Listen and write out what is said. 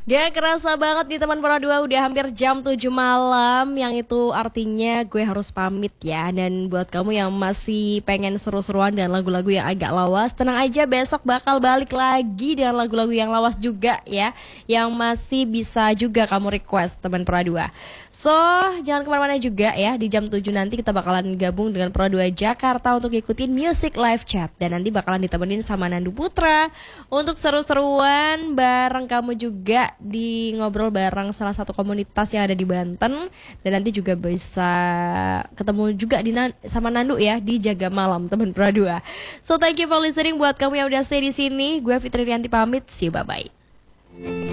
Gak kerasa banget nih teman Pora 2, udah hampir jam 7 malam. Yang itu artinya gue harus pamit ya. Dan buat kamu yang masih pengen seru-seruan dan lagu-lagu yang agak lawas, tenang aja, besok bakal balik lagi dengan lagu-lagu yang lawas juga ya, yang masih bisa juga kamu request teman Pora 2. So jangan kemana-mana juga ya. Di jam 7 nanti kita bakalan gabung dengan Pora 2 Jakarta untuk ikutin Music Live Chat. Dan nanti bakalan ditemenin sama Nandu Putra untuk seru-seruan bareng kamu juga, di ngobrol bareng salah satu komunitas yang ada di Banten. Dan nanti juga bisa ketemu juga sama Nandu ya di Jaga Malam teman Pora 2. So thank you for listening buat kamu yang udah stay di sini. Gue Fitri Rianti pamit, see you, bye bye.